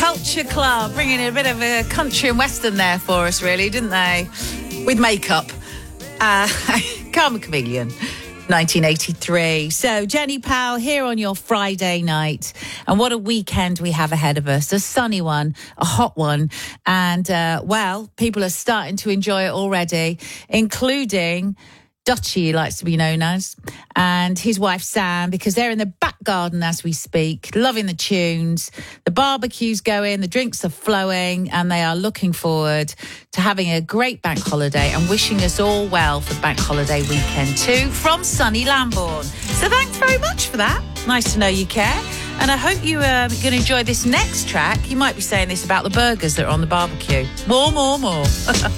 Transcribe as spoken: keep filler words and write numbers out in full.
Culture Club, bringing a bit of a country and western there for us, really, didn't they? With makeup. Uh, Karma Chameleon, nineteen eighty-three. So, Jenny Powell here on your Friday night. And what a weekend we have ahead of us. A sunny one, a hot one. And, uh, well, people are starting to enjoy it already, including Dutchy, he likes to be known as, and his wife Sam, because they're in the back garden as we speak, loving the tunes. The barbecue's going, the drinks are flowing, and they are looking forward to having a great bank holiday and wishing us all well for bank holiday weekend too from sunny Lambourne. So thanks very much for that. Nice to know you care. And I hope you are um, going to enjoy this next track. You might be saying this about the burgers that are on the barbecue. More, more, more.